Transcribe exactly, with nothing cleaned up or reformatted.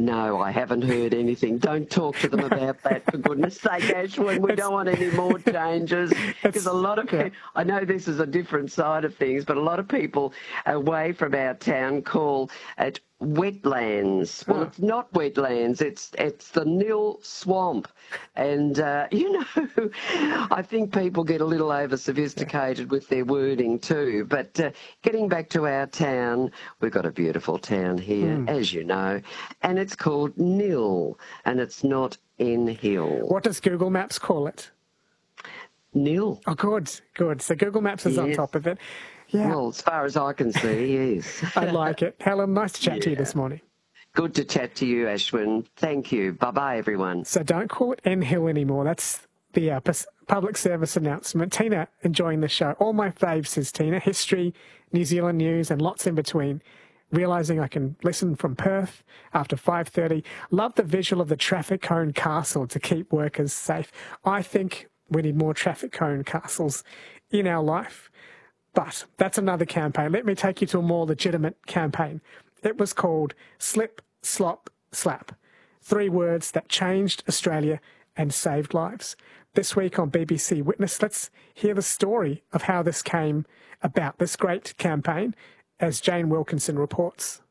No, I haven't heard anything. Don't talk to them about that, for goodness sake, Ashwin. We don't want any more changes, because a lot of people, yeah. I know this is a different side of things, but a lot of people away from our town call it wetlands. Well, oh. It's not wetlands. It's it's the Nil Swamp. And, uh, you know, I think people get a little over-sophisticated with their wording too. But uh, getting back to our town, we've got a beautiful town here, mm. as you know, and it's called Nil, and it's not in Hill. What does Google Maps call it? Nil. Oh, good, good. So Google Maps is yes. on top of it. Yeah. Well, as far as I can see, yes. I like it. Helen, nice to chat yeah. to you this morning. Good to chat to you, Ashwin. Thank you. Bye-bye, everyone. So don't call it N Hill anymore. That's the uh, public service announcement. Tina, enjoying the show. All my faves, says Tina. History, New Zealand news, and lots in between. Realising I can listen from Perth after five thirty. Love the visual of the traffic cone castle to keep workers safe. I think we need more traffic cone castles in our life. But that's another campaign. Let me take you to a more legitimate campaign. It was called Slip, Slop, Slap. Three words that changed Australia and saved lives. This week on B B C Witness, let's hear the story of how this came about, this great campaign, as Jane Wilkinson reports.